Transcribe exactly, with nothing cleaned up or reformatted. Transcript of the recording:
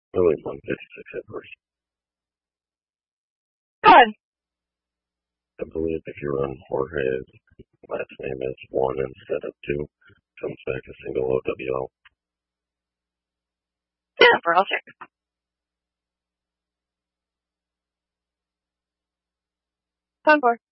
Really one fifty-six at first. Good. I believe if you run Jorge's last name is one instead of two, comes back a single O W L. Yeah, for I'll check. Concord.